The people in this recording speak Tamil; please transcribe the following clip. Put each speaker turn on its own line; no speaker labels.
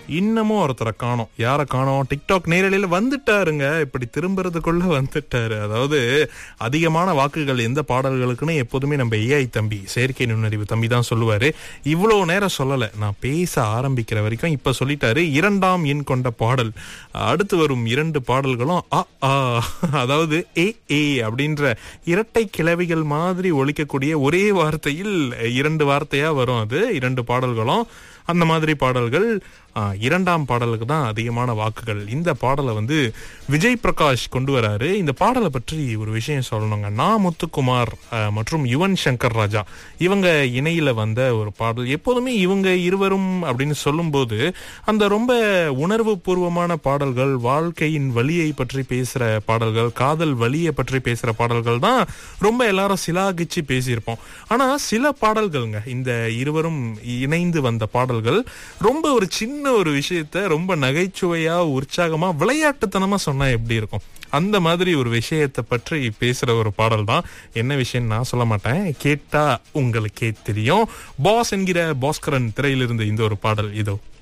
இன்னமும் ஒருத்தரை காணோம். யாரை காணோம்? டிக்டாக் நேரலையில வந்துட்டாருங்க. இப்படி திரும்புறதுக்குள்ள வந்துட்டாரு. அதாவது அதிகமான வாக்குகள் எந்த பாடல்களுக்குன்னு எப்போதுமே நம்ம ஏஐ தம்பி, செயற்கை நுண்ணறிவு தம்பி தான் சொல்லுவாரு. இவ்வளவு நேரம் சொல்லல, நான் பேச ஆரம்பிக்கிற வரைக்கும் இப்ப சொல்லிட்டாரு. 2ஆம் எண் கொண்ட பாடல். அடுத்து வரும் 2 பாடல்களும் அதாவது ஏ அப்படின்ற இரட்டை கிளவிகள் மாதிரி ஒலிக்கக்கூடிய ஒரே வார்த்தையில் 2 வார்த்தையா வரும். அது 2 பாடல்களும் அந்த மாதிரி பாடல்கள். 2ஆம் பாடலுக்கு தான் அதிகமான வாக்குகள். இந்த பாடலை விஜய் பிரகாஷ் கொண்டு வராரு. இந்த பாடலை பற்றி ஒரு விஷயம் சொல்லணுங்க. முத்துக்குமார் மற்றும் யுவன் சங்கர் ராஜா இவங்க இணையில வந்த ஒரு பாடல். எப்போதுமே இவங்க இருவரும் அப்படின்னு சொல்லும் போது அந்த ரொம்ப உணர்வு பூர்வமான பாடல்கள், வாழ்க்கையின் வலியை பற்றி பேசுற பாடல்கள், காதல் வலியை பற்றி பேசுற பாடல்கள் தான் ரொம்ப எல்லாரும் சிலாகிச்சு பேசியிருப்போம். ஆனா சில பாடல்கள்ங்க, இந்த இருவரும் இணைந்து வந்த பாடல்கள் ரொம்ப ஒரு சின்ன ஒரு விஷயத்த ரொம்ப நகைச்சுவையா, உற்சாகமா, விளையாட்டுத்தனமா சொன்னா எப்படி இருக்கும், அந்த மாதிரி ஒரு விஷயத்தை பற்றி பேசுற ஒரு பாடல் தான். என்ன விஷயம் நான் சொல்ல மாட்டேன், கேட்டா உங்களுக்கே தெரியும். பாஸ் என்கிற பாஸ்கரன் திரையிலிருந்து இந்த ஒரு பாடல் இதோ.